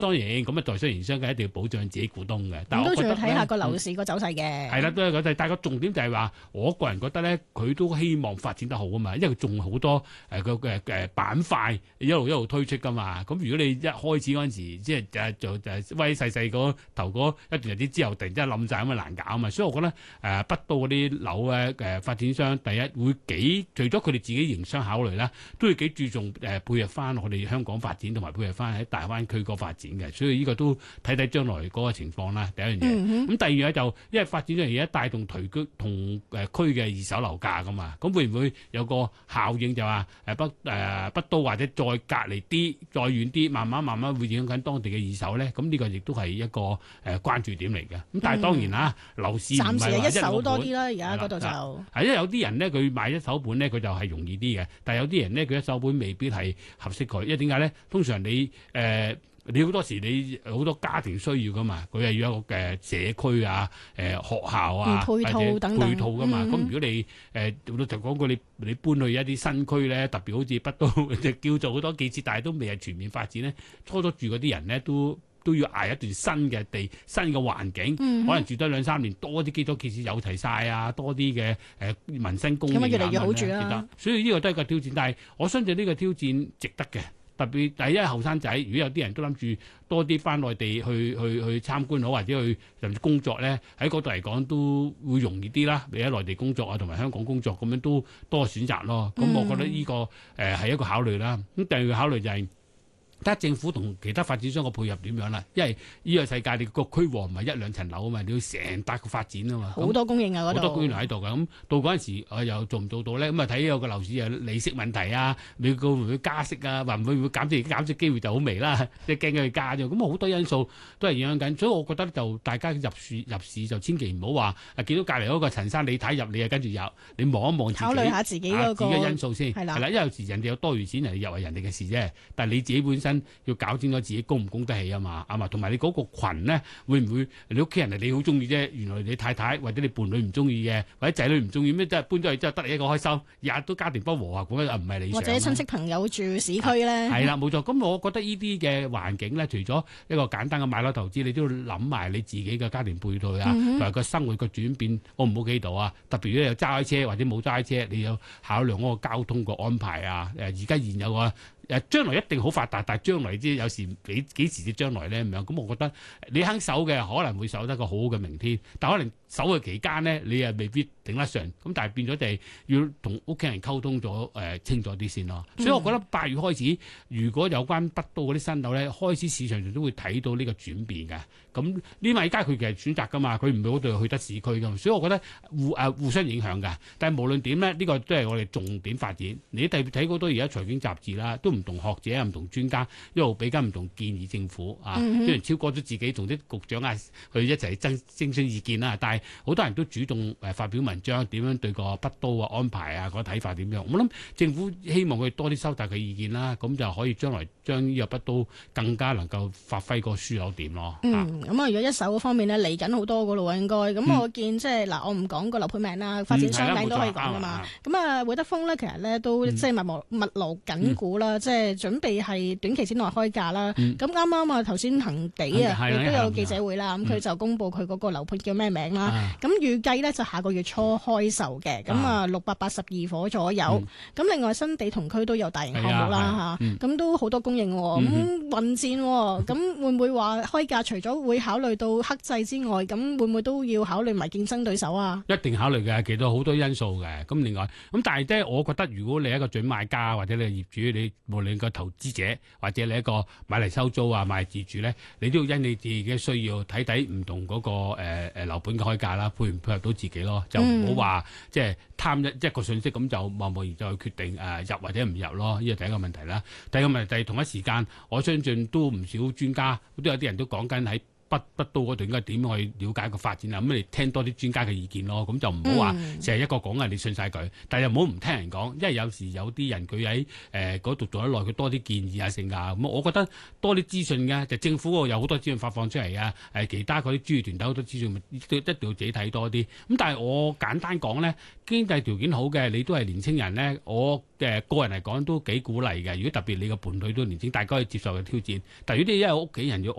當然咁啊，在商言商嘅一定要保障自己股東嘅。但係咁都仲要我覺得睇下個樓市個走勢嘅。 係啦，都係嗰啲。但係個重點就係話，我個人覺得咧，佢都希望發展得好啊嘛，因為佢仲好多板塊一路推出噶嘛。咁如果你一開始嗰陣時，即係就威細細嗰頭嗰一段日子之後，突然之間冧晒咁啊難搞啊嘛。所以我覺得北都嗰啲樓咧發展商第一會除咗佢哋自己營商考慮啦，都會幾注重配合翻我哋香港發展同埋配合翻喺大灣區個發展嘅。所以呢個都睇將來嗰個情況啦。第一樣嘢，咁第二樣就因為發展咗而家帶動同區嘅二手樓價噶嘛，咁會唔會有個效應就話北都或者再隔離啲、再遠啲，慢慢會影響緊當地嘅二手咧？咁呢個亦都係一個關注點嚟嘅。咁但係當然啦，樓市唔係話暫時係一手多啲啦，而家嗰度就係因為有啲人咧，佢買一手盤咧，佢就係容易啲嘅。但係有啲人咧，佢一手盤未必係合適佢，因為點解咧？通常你好多時你好多家庭需要噶嘛，佢係要一個社區啊、學校啊配套等等配套噶嘛。咁如果你老實講句，你搬去一啲新區咧，特別好似北都就叫做好多建設，但係都未係全面發展咧，初住嗰啲人咧都要捱一段新嘅新嘅環境，可能住多2-3年，多啲基礎建設有齊晒啊，多啲嘅民生供應咁啊，越嚟越好住啦。 所以呢個都係一個挑戰，但係我相信呢個挑戰值得嘅。特別第一後生仔，如果有啲人都諗住多啲翻內地去參觀好，或者去甚至工作咧，喺嗰度嚟講都會容易啲啦。你喺內地工作啊，同埋香港工作咁樣都多選擇咯。咁我覺得呢個係一個考慮啦。咁第二個考慮就係睇下政府同其他發展商個配合點樣啦。因為呢個世界你個區喎唔係1-2層樓啊嘛，你要成笪個發展啊嘛。 好多供應啊嗰度， 好多供應喺度㗎。咁到嗰陣時，又做唔做到咧？咁啊睇有個樓市有利息問題啊，你會唔會加息啊？會唔會減息機會就好微啦，即係驚佢加啫。咁好多因素都係影響緊，所以我覺得就大家入市就千祈唔好話見到隔離嗰個陳生你睇入，你就跟住入，你望一望自己， 考慮下自己嗰個自己因素先係啦。因為有時人哋有多餘錢，人哋入係人哋嘅事啫，但係你自己本身要搞清楚自己供唔供得起啊嘛，同埋你嗰個羣咧會唔會你屋企人你好中意啫，原來你太太或者你伴侶唔中意嘅，或者仔女唔中意咩，即係搬咗去之後得你一個開心，日日都家庭不和啊，咁唔係理想。或者親戚朋友住市區咧， 係啦冇錯。咁我覺得呢啲嘅環境咧，除咗一個簡單嘅買樓投資，你都要諗埋你自己嘅家庭配套啊，同埋個生活嘅轉變好唔好企度啊？特別如果有揸車或者冇揸車，你要考量嗰個交通個安排啊。而家現有個將來一定好發達，但係將來有時幾時至將來咧咁樣？咁我覺得你肯守嘅可能會守得個好好嘅明天，但可能守嘅期間呢，你又未必頂得順。咁但係變咗就係要同屋企人溝通咗清楚啲先咯。所以我覺得8月開始，如果有關北都嗰啲新樓咧，開始市場上都會睇到呢個轉變嘅。咁呢買家佢其實選擇㗎嘛，佢唔會嗰度去得市區㗎嘛。所以我覺得互相影響㗎。但係無論點咧，呢個都係我哋重點發展。你睇好多而家財經雜誌啦，都唔同學者、唔同專家一路俾緊唔同建議政府啊，雖然超過咗自己同啲局長啊去一齊徵詢意見啦，但係好多人都主動發表文章，點樣對個北都啊安排啊個睇法點樣？我諗政府希望佢多啲收集佢意見啦，咁就可以將來將呢個北都更加能夠發揮個樞紐點咯。 咁如果一手方面咧嚟緊好多噶咯喎，應該咁我見即係嗱，我唔講個樓盤名啦，發展商名都可以講噶嘛。咁會德豐咧，其實咧都即係密鑼緊鼓啦，即係準備係短期之內開價啦。咁啱啱啊頭先恒地啊亦都有記者會啦，咁佢就公布佢嗰個樓盤叫咩名啦。咁預計咧就下個月初開售嘅，咁682伙左右。咁另外新地同區都有大型項目啦嚇，咁都好多供應喎。咁混戰喎，咁會唔會話開價除咗會考慮到克制之外，咁會唔會都要考慮埋競爭對手啊？ 一定考慮嘅，其實好多因素嘅。咁另外，咁但係即係我覺得，如果你係一個準買家或者你係業主，你無論個投資者或者你一個買嚟收租啊、買嚟自住咧，你都要因你自己嘅需要睇唔同嗰個樓盤嘅開價啦，配唔配合到自己咯，就唔好話即係貪一個信息咁就貿貿然就決定入或者唔入咯。呢個第一個問題啦。第二個問題係同一時間，我相信都唔少專家都有啲人都講緊喺北都嗰度應該點去了解個發展啊？咁你聽多啲專家嘅意見咯。咁就唔好話成日一個講你信晒佢，但係又唔好唔聽人講，因為有時有啲人佢喺嗰度做得耐，佢多啲建議啊性啊。咁我覺得多啲資訊嘅，就政府嗰度有好多資訊發放出嚟啊。其他嗰啲專業團體好多資訊，一定要自己睇多啲。咁但係我簡單講咧，經濟條件好嘅，你都係年青人咧，我嘅個人嚟講都幾鼓勵嘅。如果特別你個伴侶都年青，大家可以接受嘅挑戰。但係如果你因為屋企人要